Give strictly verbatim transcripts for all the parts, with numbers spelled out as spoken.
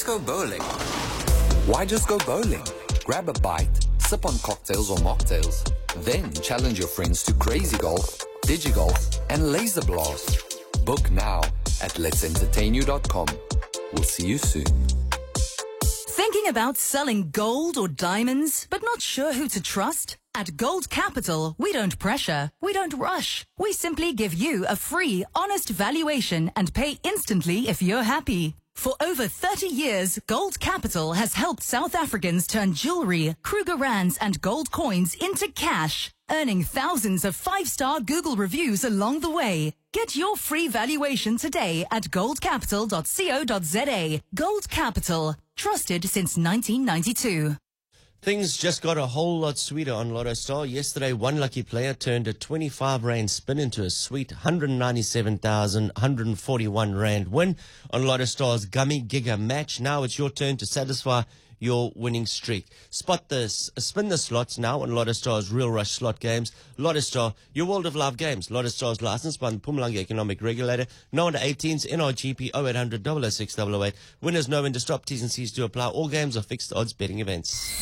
Let's go bowling. Why just go bowling? Grab a bite, sip on cocktails or mocktails, then challenge your friends to crazy golf, digigolf, and laser blast. Book now at lets entertain you dot com. We'll see you soon. Thinking about selling gold or diamonds, but not sure who to trust? At Gold Capital, we don't pressure, we don't rush. We simply give you a free, honest valuation and pay instantly if you're happy. For over thirty years, Gold Capital has helped South Africans turn jewelry, Kruger Rands and gold coins into cash, earning thousands of five-star Google reviews along the way. Get your free valuation today at gold capital dot co dot za. Gold Capital, trusted since nineteen ninety-two. Things just got a whole lot sweeter on Lotto Star. Yesterday, one lucky player turned a twenty-five rand spin into a sweet one hundred ninety-seven thousand one hundred forty-one rand win on Lotto Star's Gummy Giga match. Now it's your turn to satisfy your winning streak. Spot this, spin the slots now on Lotto Star's Real Rush slot games. Lotto Star, your world of live games. Lotto Star's licensed by the Mpumalanga Economic Regulator. No under eighteens, N R G P oh eight hundred, double oh six, double oh eight. Winners know when to stop, T's and C's to apply. All games are fixed odds betting events.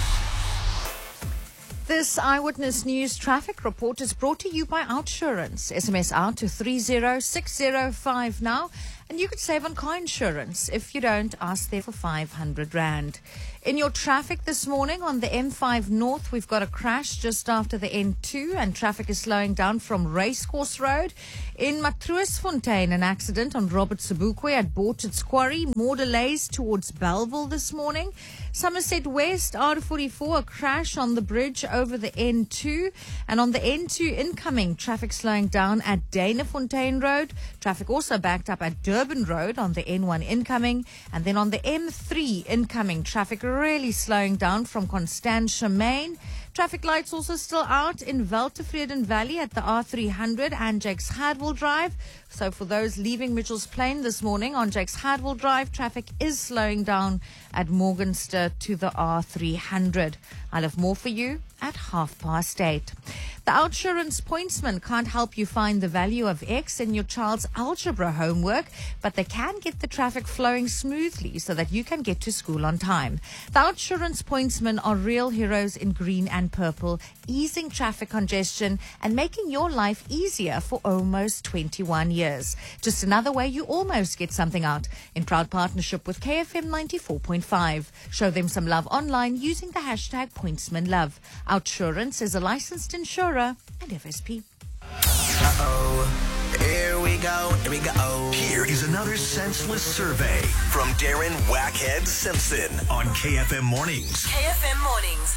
This Eyewitness News traffic report is brought to you by Outsurance. S M S out to three zero six zero five now, and you could save on car insurance. If you don't, ask there for five hundred rand. In your traffic this morning on the M five North, we've got a crash just after the N two, and traffic is slowing down from Racecourse Road. In Matroosfontein, an accident on Robert Sobukwe at Borchards Quarry. More delays towards Belleville this morning. Somerset West, R forty-four, a crash on the bridge over the N two. And on the N two incoming, traffic slowing down at Danafontein Road. Traffic also backed up at Durban Road on the N one incoming. And then on the M three incoming, traffic really slowing down from Constantia Main. Traffic lights also still out in Weltevreden Valley at the R three hundred and Jakes Hardwell Drive. So for those leaving Mitchell's Plain this morning on Jakes Hardwell Drive, traffic is slowing down at Morgenster to the R three hundred. I'll have more for you at half past eight. The Outsurance Pointsman can't help you find the value of X in your child's algebra homework, but they can get the traffic flowing smoothly so that you can get to school on time. The Outsurance Pointsmen are real heroes in green and purple, easing traffic congestion and making your life easier for almost twenty-one years. Just another way you almost get something out, in proud partnership with K F M ninety-four point five. Show them some love online using the hashtag PointsmanLove. Outsurance is a licensed insurer and F S P. Uh-oh. Here we go. Here we go. Here is another senseless survey from Darren Wackhead Simpson on K F M Mornings. K F M Mornings.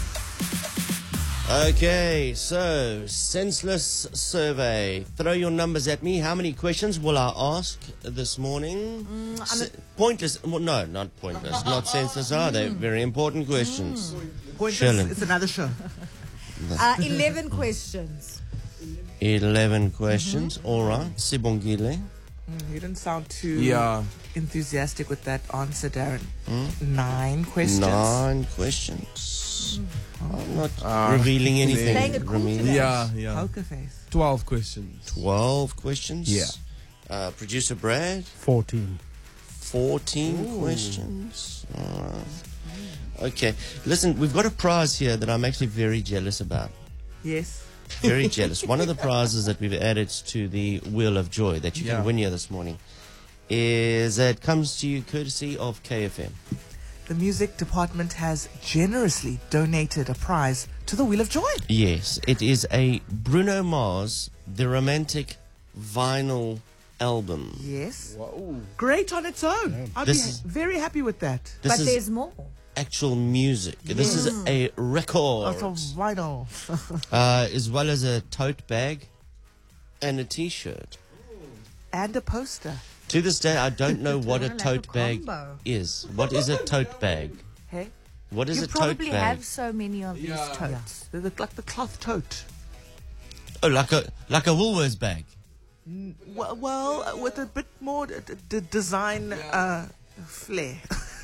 Okay, so senseless survey. Throw your numbers at me. How many questions will I ask this morning? Mm, S- pointless. Well, no, not pointless. Not senseless, are they? Very important questions. Pointless, it's another show. Uh, eleven questions. Eleven questions. Mm-hmm. All right. Sibongile. Mm, you didn't sound too Yeah. enthusiastic with that answer, Darren. Mm? Nine questions. Nine questions. I'm not Ah, revealing anything. Playing it cool Ramil. today. Yeah, yeah. Poker face. Twelve questions. Twelve questions. Yeah. Uh, Producer Brad. fourteen. Fourteen questions. All right. Okay. Listen, we've got a prize here that I'm actually very jealous about. Yes. Very jealous. One of the prizes that we've added to the Wheel of Joy that you Yeah. can win here this morning is that it comes to you courtesy of K F M. The music department has generously donated a prize to the Wheel of Joy. Yes, it is a Bruno Mars The Romantic vinyl album. Yes. Great on its own. I'd This be is- very happy with that. This But is there's more. actual music. This is a record. That's a vinyl. Uh, as well as a tote bag and a t-shirt. And a poster. To this day, I don't know what a Like a tote bag combo. is. What is a tote bag? Hey? What is You a tote probably bag? have so many of these Yeah. totes. They look like the cloth tote. Oh, like a like a Woolworths bag. Well, well uh, with a bit more d- d- design uh, flair.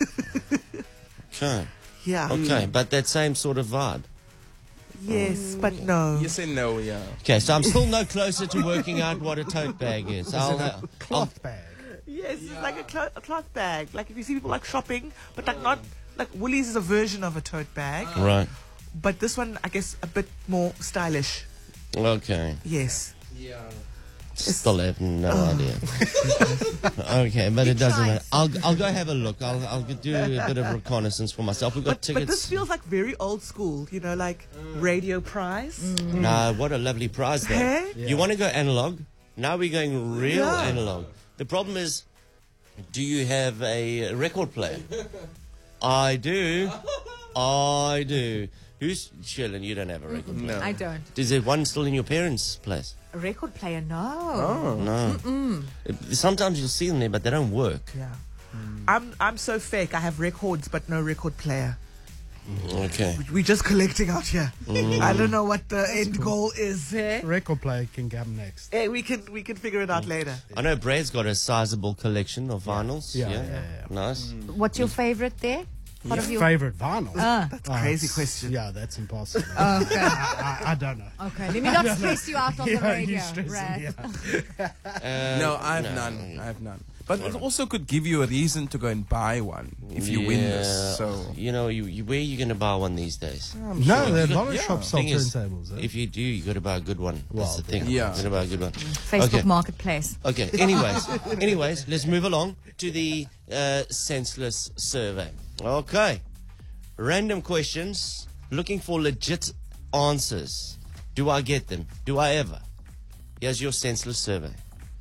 Okay. Yeah. Okay, but that same sort of vibe. Yes, but no. Yes and no, yeah. Okay, so I'm still no closer to working out what a tote bag is. I'll, uh, I'll, Cloth bag. Yes, is. It's like a, clo- a cloth bag. Like if you see people like shopping, but like not like Woolies is a version of a tote bag. Right. But this one, I guess, a bit more stylish. Okay. Yes. Still have no idea. Okay, but it doesn't matter. I'll I'll go have a look. I'll I'll do a bit of reconnaissance for myself. We've got But, tickets. but this feels like very old school. You know, like radio prize. Nah, what a lovely prize though. Hey? You want to go analog? Now we're going real Yeah. analog. The problem is, do you have a record player? I do. I do. Who's Shirley? You don't have a record player. I don't. Is there one still in your parents' place? A record player, no. No. Sometimes you'll see them there, but they don't work. Yeah. I'm I'm so fake. I have records, but no record player. Okay. We're just collecting out here. I don't know what the end goal is. Eh? Record player can come next. Eh, we can we can figure it out later. I know Brad's got a sizable collection of vinyls. Yeah, Yeah, yeah, yeah. Nice. What's your favorite there? What have you? Favorite vinyl? Ah. That's a crazy it's- question. Yeah, that's impossible. Okay. I, I, I don't know. Okay. Let me not stress you out on the Yeah, radio. you stressing Right. me out. Uh, No, I have no. none. I have none. But it also could give you a reason to go and buy one if you win Yeah. this. So You know, you, you, where are you going to buy one these days? No, there are a lot of Yeah. shops sell Thing is, turntables. Eh? if you do, you got to buy a good one. That's the thing. Yeah. You got to buy a good one. Facebook Okay. Marketplace. Okay. Anyways, anyways, let's move along to the uh, senseless survey. Okay. Random questions, looking for legit answers. Do I get them? Do I ever? Here's your senseless survey.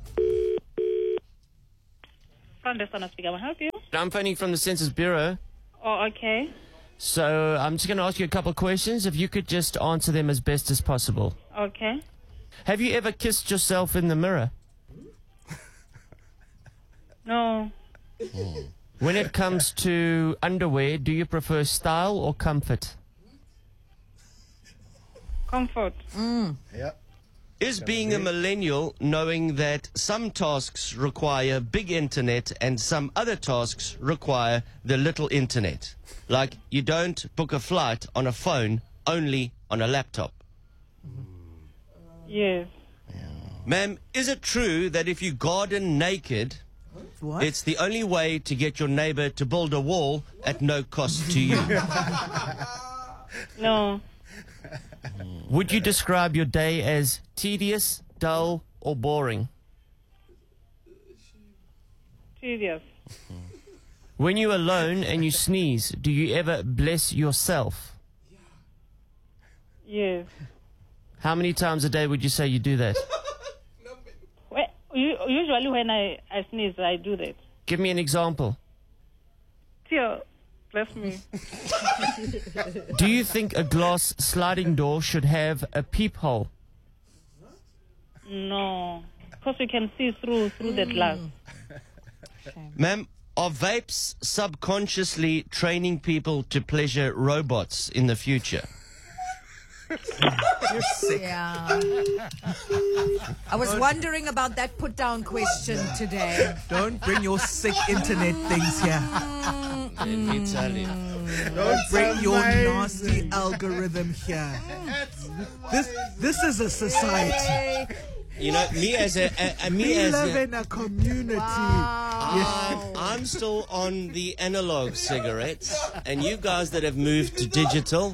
Understand speaker, can I help you? I'm phoning from the Census Bureau. Oh, okay. So I'm just going to ask you a couple of questions. If you could just answer them as best as possible. Okay. Have you ever kissed yourself in the mirror? No. When it comes to underwear, do you prefer style or comfort? Comfort. Is being a millennial knowing that some tasks require big internet and some other tasks require the little internet? Like you don't book a flight on a phone, only on a laptop. Yes. Ma'am, is it true that if you garden naked, What? it's the only way to get your neighbor to build a wall at no cost to you? No. Would you describe your day as tedious, dull, or boring? Serious. When you're alone and you sneeze, do you ever bless yourself? Yes. How many times a day would you say you do that? Well, u- usually when I, I sneeze, I do that. Give me an example. Theo, bless me. Do you think a glass sliding door should have a peephole? No. Because we can see through through the glass. Ma'am, are vapes subconsciously training people to pleasure robots in the future? You're sick. Yeah. I was wondering about that put down question today. Don't bring your sick internet things here. Let me tell you. Don't bring your nasty algorithm here. This this is a society. You know, me as a, a, a me We as live a, in a community. I'm, I'm still on the analog cigarettes, and you guys that have moved to digital,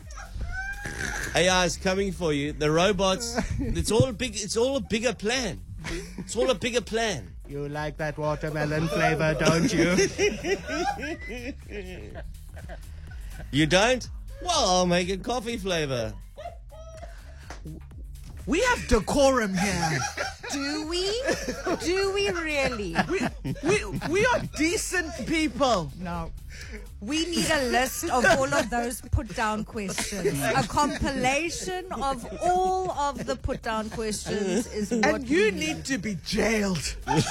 A I is coming for you. The robots, it's all big. It's all a bigger plan. It's all a bigger plan. You like that watermelon flavor, don't you? You don't? Well, I'll make it coffee flavor. We have decorum here. Do we? Do we really? We, we, we are decent people. No. We need a list of all of those put down questions. A compilation of all of the put down questions is what And you we need to be jailed. We're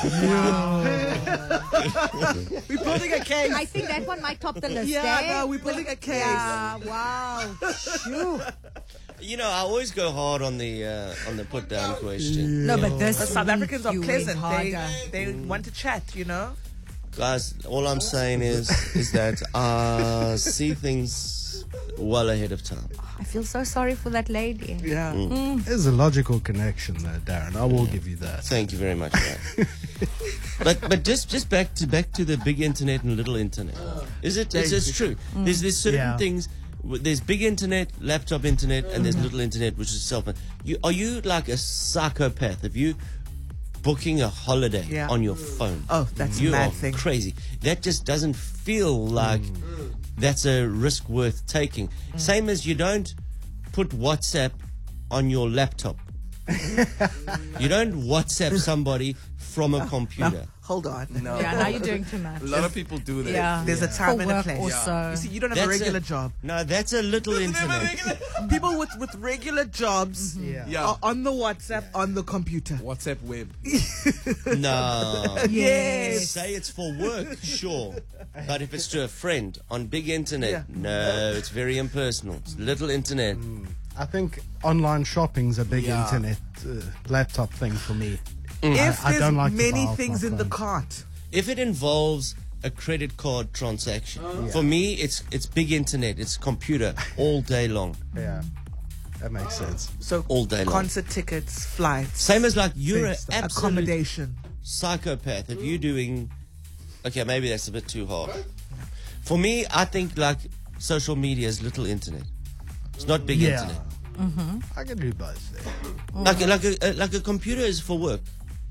building a case. I think that one might top the list. Yeah, eh? no, we're building a case. Yeah, wow. Phew. You know, I always go hard on the uh, on the put down question. No, but this But South Africans are you pleasant. went They, harder. they want to chat, you know? Guys, all I'm saying is is that I see things well ahead of time. I feel so sorry for that lady. Yeah. There's a logical connection there, Darren. I will give you that. Thank you very much, man. But but just just back to back to the big internet and little internet. Is it? It's, it's true. Mm. There's there's certain Yeah. things. There's big internet, laptop internet, and there's little internet, which is cell phone. You are you like a psychopath? If you booking a holiday Yeah. on your phone, Oh, that's a you mad are thing. crazy. That just doesn't feel like that's a risk worth taking. Same as you don't put WhatsApp on your laptop. You don't WhatsApp somebody from a computer. Hold on. No. Yeah, now you're doing too much. A lot of people do that. Yeah. There's a time For and a work place. also. You see, you don't have a That's regular a- job. No, that's a little internet. People with, with regular jobs Yeah. Yeah. are on the WhatsApp, on the computer. WhatsApp web. No. Yes. Say it's for work, sure. But if it's to a friend on big internet, Yeah. no, it's very impersonal. It's little internet. I think online shopping's a big Yeah. internet uh, laptop thing for me. If I there's don't like to many buy off things my in the phone. cart, If it involves a credit card transaction, for me, it's it's big internet. It's computer all day long. Yeah, that makes sense. so All day long. concert tickets, flights, Same as like you're an Big stuff. absolute accommodation. psychopath if you're doing. Okay, maybe that's a bit too hard. For me, I think like social media is little internet. It's not big Yeah. internet. I can do both there. Like like a, like a computer is for work.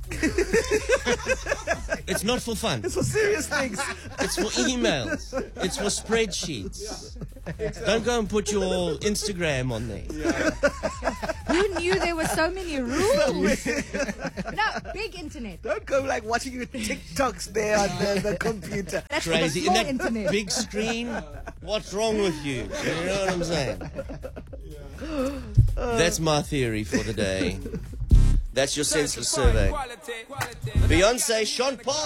It's not for fun. It's for serious things. It's for emails. It's for spreadsheets. Don't go and put your Instagram on there. Who knew there were so many rules? No, big internet. Don't go like watching your TikToks there on the, the computer. That's for Crazy. the In small that internet. big screen, what's wrong with you? You know what I'm saying? That's my theory for the day. That's your senseless survey. Beyonce, Sean Paul.